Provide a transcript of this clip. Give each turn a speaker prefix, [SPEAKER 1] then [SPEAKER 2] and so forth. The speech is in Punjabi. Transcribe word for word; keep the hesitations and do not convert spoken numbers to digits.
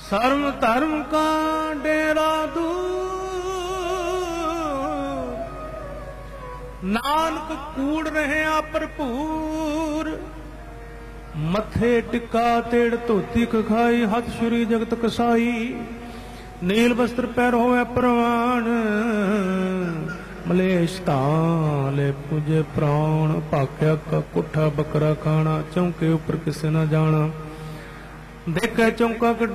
[SPEAKER 1] ਸਰਮ ਧਰਮ ਕਾ ਡੇਰਾ ਦੂਰ, ਨਾਨਕ ਕੂੜ ਰਹਿਆ ਭਰਪੂਰ। ਮੱਥੇ ਟਿੱਕਾ ਤੇੜ ਧੋਤੀ ਕਖਾਈ, ਹੱਥ ਸ਼ੁਰੀ ਜਗਤ ਕਸਾਈ। ਨੀਲ ਬਸਤਰ ਪੈਰ ਹੋਵੇ ਪ੍ਰਵਾਨ, ਮਲੇਸ਼ ਧਾਲੇ ਪੂਜੇ ਪ੍ਰਾਣ। ਭਾਖਿਆ ਕਾ ਕੁੱਠਾ ਬੱਕਰਾ ਖਾਣਾ, ਚੌਂਕੇ ਉੱਪਰ ਕਿਸੇ ਨਾ ਜਾਣਾ। ਦੇਖੇ ਚੌਂਕਾ